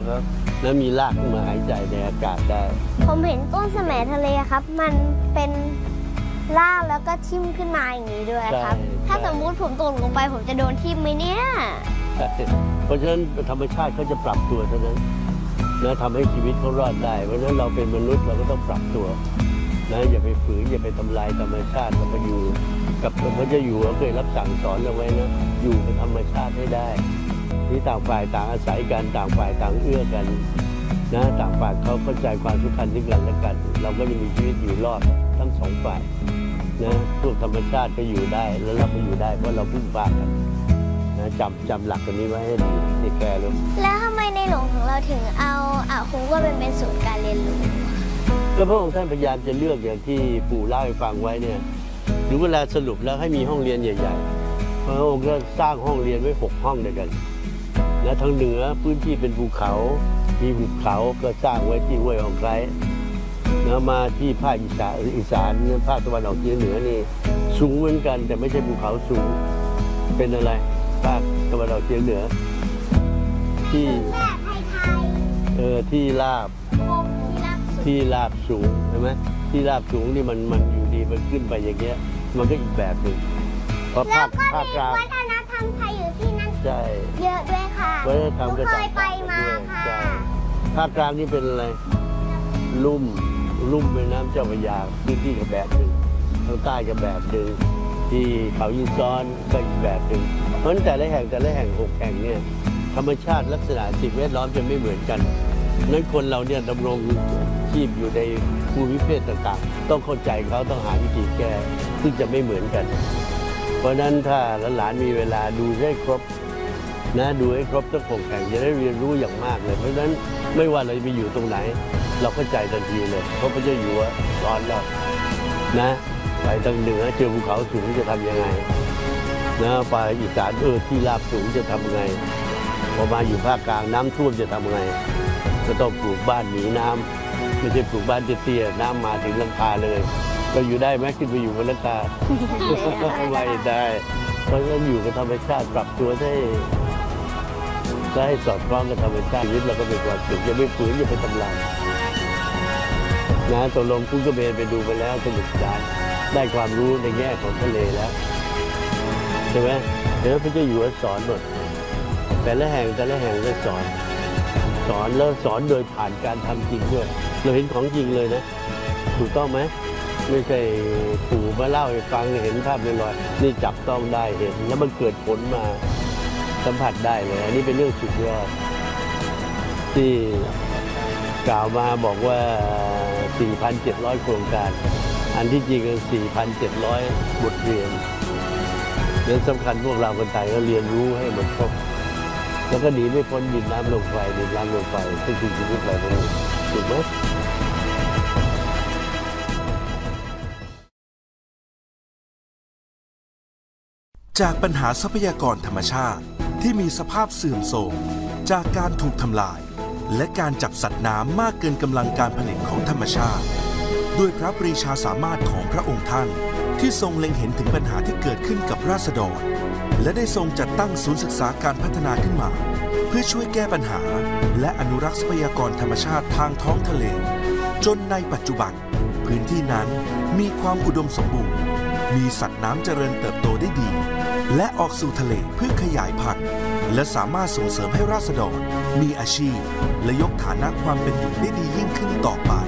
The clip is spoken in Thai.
ครับแล้วมีรากขึ้นมาหายใจในอากาศได้ผมเห็นต้นแสมทะเลครับมันเป็นรากแล้วก็ทิ่มขึ้นมาอย่างนี้ด้วยครับถ้าสมมุติผมตกลงไปผมจะโดนทิ่มไหมเนี่ยเพราะฉะนั้นธรรมชาติเขาจะปรับตัวเท่านั้นนะทำให้ชีวิตเขารอดได้เพราะฉะนั้นเราเป็นมนุษย์เราก็ต้องปรับตัวนะอย่าไปฝืนอย่าไปทำลายธรรมชาติเรามาอยู่กับพระเจ้าอยู่หัวเคยรับสั่งสอนเราไว้นะอยู่กับธรรมชาติให้ได้ที่ต่างฝ่ายต่างอาศัยกันต่างฝ่ายต่างเอื้อกันนะต่างฝ่ายเขาเข้าใจความสำคัญซึ่งกันและกันเราก็จะมีชีวิตอยู่รอดทั้งสองฝ่ายนะพวกธรรมชาติก็อยู่ได้แล้วเราก็อยู่ได้เพราะเราพึ่งพากันนะจำหลักตัวนี้ไว้ให้ดีนี่แกเลยแล้วทำไมในหลวงของเราถึงเอาอ่าวคุ้งก็เป็นศูนย์การเรียนรู้ก็พระองค์ท่านพยายามจะเลือกอย่างที่ปู่เล่าให้ฟังไว้เนี่ยหรือเวลาสรุปแล้วให้มีห้องเรียนใหญ่ๆพระองค์ก็สร้างห้องเรียนไว้6 ห้องด้วยกันและทางเหนือพื้นที่เป็นภูเขามีภูเขาก็สร้างไว้ที่ห้วยของไคร้แล้วมาที่ภาคอีสานภาคตะวันออกเฉียงเหนือนี่สูงเหมือนกันแต่ไม่ใช่ภูเขาสูงเป็นอะไรภาคตะวันออกเฉียงเหนือที่ที่ราบสูงใช่ไหมที่ราบสูงนี่มันอยู่ดีมันขึ้นไปอย่างเงี้ยมันก็อีกแบบหนึ่งเพราะภาคกลางวัฒนธรรมไทยอยู่ที่นั่นใช่เยอะด้วยค่ะเคยไปมาค่ะภาคกลางนี่เป็นอะไรลุ่มแม่น้ำเจ้าพระยาพื้นที่กับแบบหนึ่งทางใต้กับแบบหนึ่งที่เขายินซ้อนก็อีกแบบหนึ่งเพราะฉะนั้นแต่ละแห่ง6 แห่งเนี่ยธรรมชาติลักษณะสิ่งแวดล้อมจะไม่เหมือนกันนั้นคนเราเนี่ยดำรงชีพอยู่ในภูมิประเทศต่างๆต้องเข้าใจเขาต้องหาวิธีแก้ซึ่งจะไม่เหมือนกันเพราะนั้นถ้าหลานๆมีเวลาดูให้ครบนะดูให้ครบทั้ง6 แห่งจะได้เรียนรู้อย่างมากเลยเพราะฉะนั้นไม่ว่าเราจะไปอยู่ตรงไหนเราเข้าใจทันทีเลยเพราะพระเจ้าอยู่หัวสอนเรานะไปทางเหนือเจอภูเขาสูงจะทำยังไงนะไปอีสานที่ราบสูงจะทำยังไงพอมาอยู่ภาคกลางน้ำท่วมจะทำยังไงก็ต้องปลูกบ้านหนีน้ำไม่ใช่ปลูกบ้านเตี้ยๆน้ำมาถึงหลังคาเลยก็อยู่ได้ไหมขึ้นไปอยู่บนหลังคาไม่ได้เพราะฉะนั้นอยู่กับธรรมชาติปรับตัวให้สอดคล้องกับธรรมชาติชีวิตเราก็เป็นความสุขอย่าไปฝืนอย่าไปทำลายนะตกลงคุณกระเบนไปดูไปแล้วสนุกสนานได้ความรู้ในแง่ของทะเลแล้วใช่ไหมเดี๋ยวพระเจ้าอยู่หัวสอนหมดแต่ละแห่งก็สอนแล้วสอนโดยผ่านการทำจริงด้วยเราเห็นของจริงเลยนะถูกต้องไหมไม่ใช่ปู่มาเล่าให้ฟังเห็นภาพลอยๆนี่จับต้องได้เห็นแล้วมันเกิดผลมาสัมผัสได้เลยอันนี้เป็นเรื่องสุดยอดที่กล่าวมาบอกว่า 4,700 โครงการอันที่จริงก็ 4,700 บทเรียนเรื่องสำคัญพวกเราคนไทยก็เรียนรู้ให้หมดครบแล้วก็หนีไม่พ้นดินน้ำลมไฟซึ่งคือชีวิตเราเองถูกไหมจากปัญหาทรัพยากรธรรมชาติที่มีสภาพเสื่อมโทรมจากการถูกทำลายและการจับสัตว์น้ำมากเกินกำลังการผลิตของธรรมชาติด้วยพระปรีชาสามารถของพระองค์ท่านที่ทรงเล็งเห็นถึงปัญหาที่เกิดขึ้นกับราษฎรและได้ทรงจัดตั้งศูนย์ศึกษาการพัฒนาขึ้นมาเพื่อช่วยแก้ปัญหาและอนุรักษ์ทรัพยากรธรรมชาติทางท้องทะเลจนในปัจจุบันพื้นที่นั้นมีความอุดมสมบูรณ์มีสัตว์น้ำเจริญเติบโตได้ดีและออกสู่ทะเลเพื่อขยายพันธุ์และสามารถส่งเสริมให้ราษฎรมีอาชีพและยกฐานะความเป็นอยู่ได้ดียิ่งขึ้นต่อไป